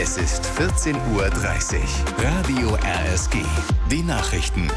Es ist 14:30 Uhr. Radio RSG. Die Nachrichten.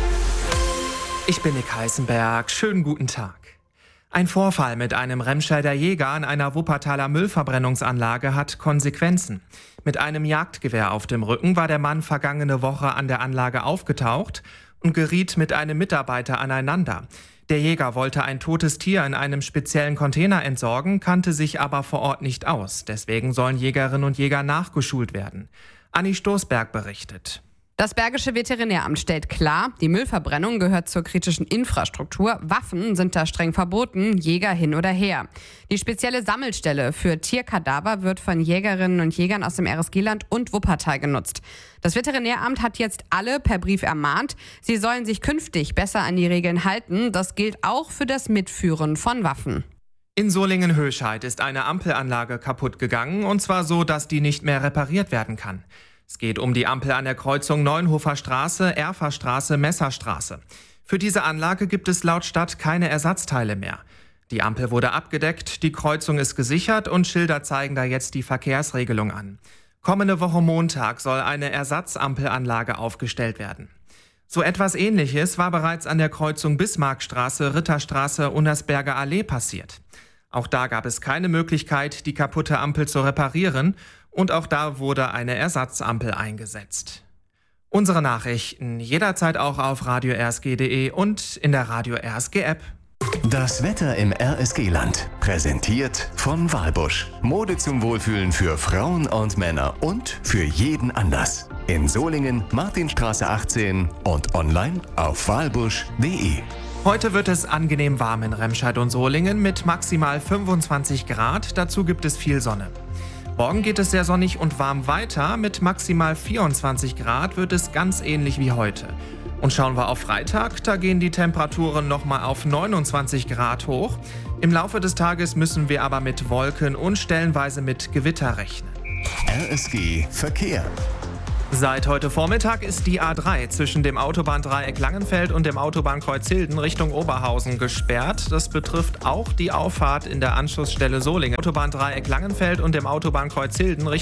Ich bin Nick Heißenberg. Schönen guten Tag. Ein Vorfall mit einem Remscheider Jäger an einer Wuppertaler Müllverbrennungsanlage hat Konsequenzen. Mit einem Jagdgewehr auf dem Rücken war der Mann vergangene Woche an der Anlage aufgetaucht und geriet mit einem Mitarbeiter aneinander. Der Jäger wollte ein totes Tier in einem speziellen Container entsorgen, kannte sich aber vor Ort nicht aus. Deswegen sollen Jägerinnen und Jäger nachgeschult werden. Anni Stoßberg berichtet. Das Bergische Veterinäramt stellt klar, die Müllverbrennung gehört zur kritischen Infrastruktur. Waffen sind da streng verboten, Jäger hin oder her. Die spezielle Sammelstelle für Tierkadaver wird von Jägerinnen und Jägern aus dem RSG-Land und Wuppertal genutzt. Das Veterinäramt hat jetzt alle per Brief ermahnt, sie sollen sich künftig besser an die Regeln halten. Das gilt auch für das Mitführen von Waffen. In Solingen-Höscheid ist eine Ampelanlage kaputt gegangen, und zwar so, dass die nicht mehr repariert werden kann. Es geht um die Ampel an der Kreuzung Neunhofer Straße, Erferstraße, Messerstraße. Für diese Anlage gibt es laut Stadt keine Ersatzteile mehr. Die Ampel wurde abgedeckt, die Kreuzung ist gesichert und Schilder zeigen da jetzt die Verkehrsregelung an. Kommende Woche Montag soll eine Ersatzampelanlage aufgestellt werden. So etwas Ähnliches war bereits an der Kreuzung Bismarckstraße, Ritterstraße, Unnersberger Allee passiert. Auch da gab es keine Möglichkeit, die kaputte Ampel zu reparieren, und auch da wurde eine Ersatzampel eingesetzt. Unsere Nachrichten jederzeit auch auf radio-rsg.de und in der Radio RSG App. Das Wetter im RSG-Land. Präsentiert von Walbusch. Mode zum Wohlfühlen für Frauen und Männer und für jeden Anlass. In Solingen, Martinstraße 18 und online auf walbusch.de. Heute wird es angenehm warm in Remscheid und Solingen mit maximal 25 Grad. Dazu gibt es viel Sonne. Morgen geht es sehr sonnig und warm weiter. Mit maximal 24 Grad wird es ganz ähnlich wie heute. Und schauen wir auf Freitag, da gehen die Temperaturen nochmal auf 29 Grad hoch. Im Laufe des Tages müssen wir aber mit Wolken und stellenweise mit Gewitter rechnen. RSG Verkehr. Seit heute Vormittag ist die A3 zwischen dem Autobahndreieck Langenfeld und dem Autobahnkreuz Hilden Richtung Oberhausen gesperrt. Das betrifft auch die Auffahrt in der Anschlussstelle Solingen. Autobahndreieck Langenfeld und dem Autobahnkreuz Hilden Richtung